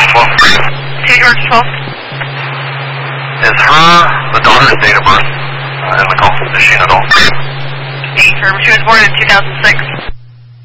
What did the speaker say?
2 George 12. Is the daughter's date of birth in the call? Is she an adult? She was born in 2006.